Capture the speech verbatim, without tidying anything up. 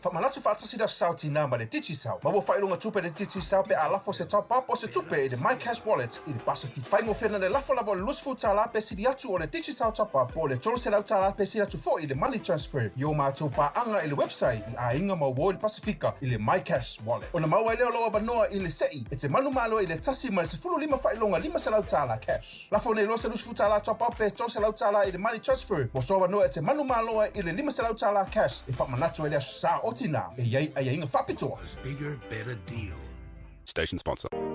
Whamanatu whaatasi da sau tina ma le DigiSaw. Ma wo whailunga tupe le DigiSaw pe a lafo se top up o se tupe i le MyCash Wallet i le Pacific. Whaingo whina le lafo lavo le lusfu tala pe siri atu o le DigiSaw top up o le tolu se lau tala pe siri atu fo i le money transfer. Yo mātou pa anga i le website i a inga ma wo i le Pacifica i le MyCash Wallet. O na maua i leo loa banoa i le sei e te manu malo i le tasi ma le se fulu lima whailunga lima se lau tala cash. Lafo nei loa se lusfu tala top up pe tolu se lau tala i le money transfer. Mo soa banoa e te manu malo i le lima se lau tala cash e whamanatu e lea sa o tina e iei a inga whapitoa. Bigger, better deal. Station sponsor.